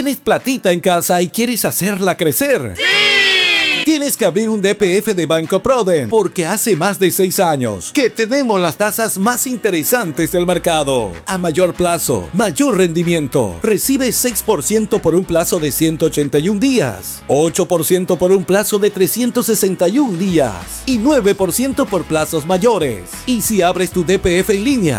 ¿Tienes platita en casa y quieres hacerla crecer? ¡Sí! Tienes que abrir un DPF de Banco Proden, porque hace más de 6 años que tenemos las tasas más interesantes del mercado. A mayor plazo, mayor rendimiento. Recibe 6% por un plazo de 181 días, 8% por un plazo de 361 días y 9% por plazos mayores. Y si abres tu DPF en línea,